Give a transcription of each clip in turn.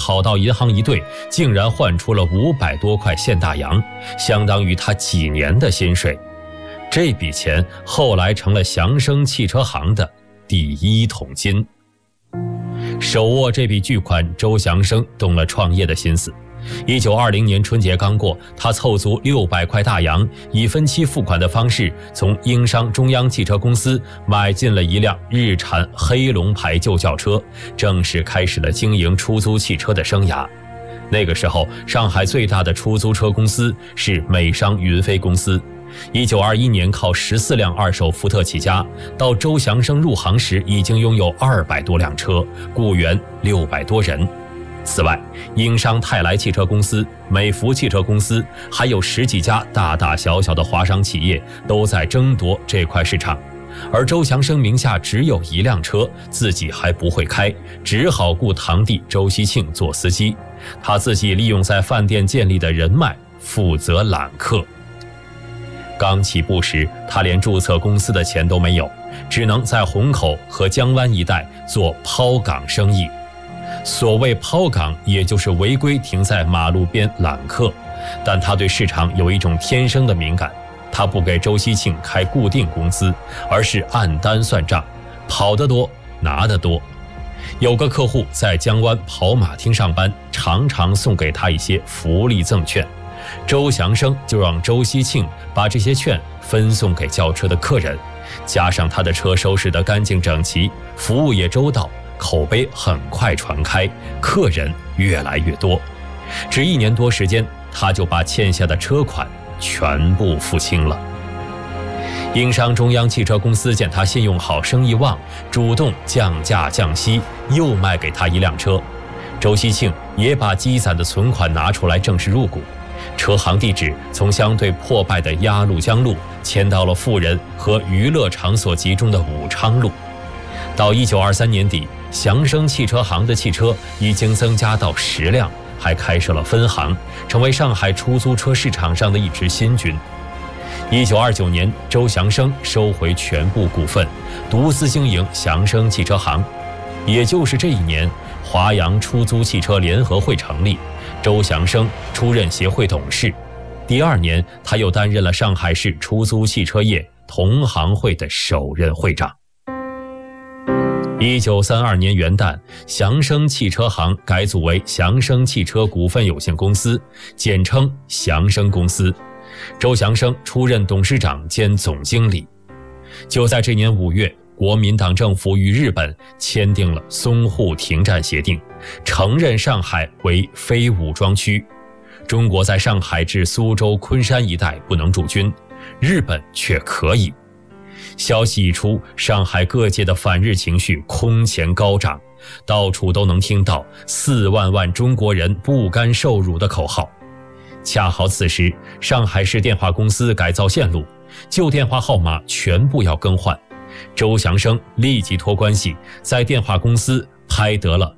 跑到银行一兑，竟然换出了500多块现大洋，相当于他几年的薪水。这笔钱后来成了祥生汽车行的第1桶金。手握这笔巨款，周祥生动了创业的心思。1920年春节刚过，他凑足600块大洋，以分期付款的方式，从英商中央汽车公司买进了一辆日产黑龙牌旧轿车，正式开始了经营出租汽车的生涯。那个时候，上海最大的出租车公司是美商云飞公司。1921年靠14辆二手福特起家，到周祥生入行时已经拥有200多辆车，雇员600多人。此外，英商泰来汽车公司、美孚汽车公司，还有10几家大大小小的华商企业都在争夺这块市场。而周祥生名下只有1辆车，自己还不会开，只好雇堂弟周锡庆做司机。他自己利用在饭店建立的人脉，负责揽客。刚起步时，他连注册公司的钱都没有，只能在虹口和江湾一带做抛港生意。所谓抛港，也就是违规停在马路边揽客，但他对市场有一种天生的敏感。他不给周锡庆开固定工资，而是按单算账，跑得多拿得多。有个客户在江湾跑马厅上班，常常送给他一些福利赠券，周祥生就让周锡庆把这些券分送给叫车的客人，加上他的车收拾得干净整齐，服务也周到，口碑很快传开，客人越来越多。只1年多时间，他就把欠下的车款全部付清了。英商中央汽车公司见他信用好，生意旺，主动降价降息，又卖给他1辆车。周锡庆也把积攒的存款拿出来正式入股，车行地址从相对破败的鸭绿江路迁到了富人和娱乐场所集中的武昌路。到1923年底，祥生汽车行的汽车已经增加到10辆，还开设了分行，成为上海出租车市场上的一支新军。1929年，周祥生收回全部股份，独资经营祥生汽车行。也就是这一年，华阳出租汽车联合会成立，周祥生出任协会董事。第2年，他又担任了上海市出租汽车业同行会的首任会长。1932年元旦，祥生汽车行改组为祥生汽车股份有限公司，简称祥生公司。周祥生出任董事长兼总经理。就在这年5月，国民党政府与日本签订了淞沪停战协定，承认上海为非武装区。中国在上海至苏州、昆山一带不能驻军，日本却可以。消息一出，上海各界的反日情绪空前高涨，到处都能听到4万万中国人不甘受辱的口号。恰好此时，上海市电话公司改造线路，旧电话号码全部要更换。周祥生立即托关系，在电话公司拍得了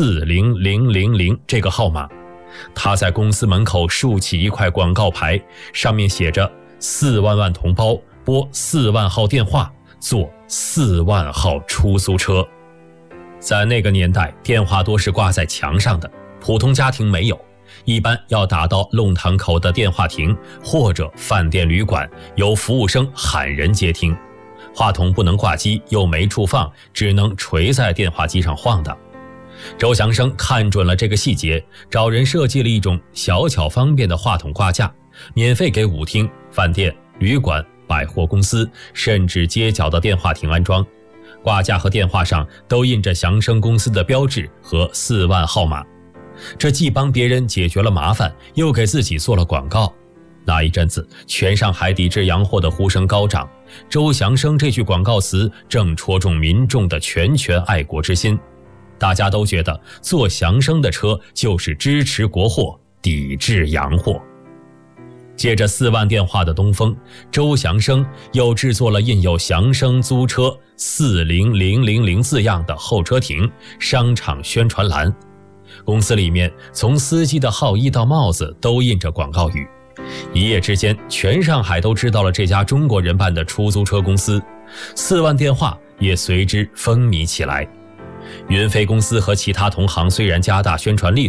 40000这个号码。他在公司门口竖起一块广告牌，上面写着4万万同胞拨4万号电话，坐4万号出租车。在那个年代，电话多是挂在墙上的，普通家庭没有，一般要打到弄堂口的电话亭或者饭店旅馆，由服务生喊人接听。话筒不能挂机，又没处放，只能垂在电话机上晃荡。周祥生看准了这个细节，找人设计了一种小巧方便的话筒挂架，免费给舞厅、饭店、旅馆、百货公司甚至街角的电话亭安装。挂架和电话上都印着祥生公司的标志和4万号码。这既帮别人解决了麻烦，又给自己做了广告。那一阵子，全上海抵制洋货的呼声高涨，周祥生这句广告词正戳中民众的拳爱国之心。大家都觉得做祥生的车就是支持国货，抵制洋货。借着4万电话的东风，周祥生又制作了印有祥生租车40000字样的候车亭、商场宣传栏。公司里面从司机的号衣到帽子都印着广告语。一夜之间，全上海都知道了这家中国人办的出租车公司，4万电话也随之风靡起来。云飞公司和其他同行虽然加大宣传力度，